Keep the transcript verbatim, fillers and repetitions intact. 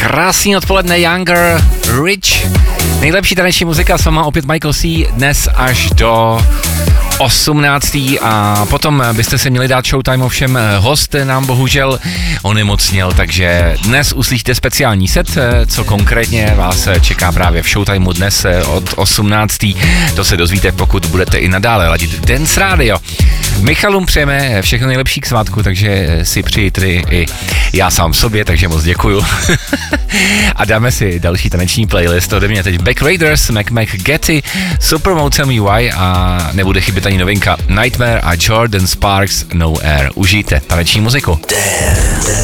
Krásný odpoledne, Younger, Rich. Nejlepší taneční muzika, sama opět Michael C. Dnes až do osmnácté a potom byste se měli dát Showtime, ovšem host nám bohužel onemocněl, takže dnes uslyšíte speciální set, co konkrétně vás čeká právě v Showtimeu dnes od osmnácté. To se dozvíte, pokud budete i nadále ladit Dance Radio. Michalům přejeme všechno nejlepší k svátku, takže si přijďte i já sám sobě, takže moc děkuju. A dáme si další taneční playlist ode mě teď Back Raiders, Mac Mac Getty, Supermode Tell Me Why a nebude chybět ani novinka Nightmare a Jordan Sparks No Air. Užijte taneční muziku. Dance.